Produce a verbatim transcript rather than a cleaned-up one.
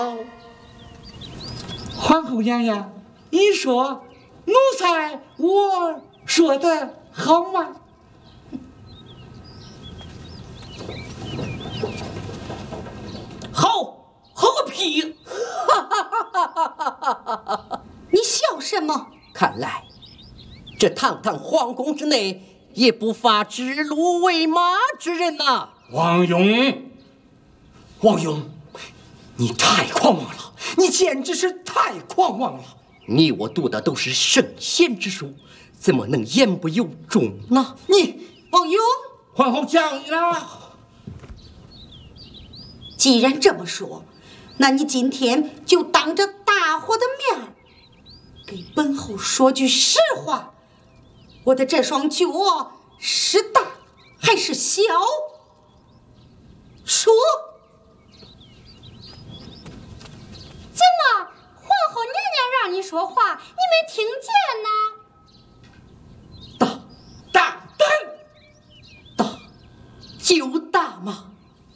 皇后娘娘，你说奴才我说的好吗？ 好，好个屁！ 你笑什么？ 看来这堂堂皇宫之内也不乏指鹿为马之人呐、啊！ 王勇，王勇，你太狂妄了！你简直是太狂妄了！ 你我读的都是圣贤之书，怎么能言不由衷呢？ 你王勇， 皇后讲你了。 既然这么说，那你今天就当着大伙的面给本后说句实话，我的这双脚是大还是小？说。 怎么，皇后娘娘让你说话，你没听见呢？ 大大胆，大就大嘛！